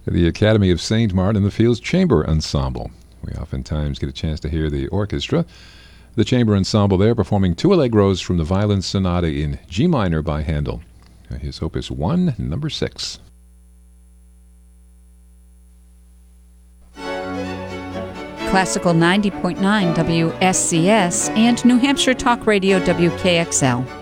the Academy of St. Martin in the Fields Chamber Ensemble. We oftentimes get a chance to hear the orchestra. The chamber ensemble there performing two allegros from the Violin Sonata in G minor by Handel. His Opus 1, number 6. Classical 90.9 WSCS and New Hampshire Talk Radio WKXL.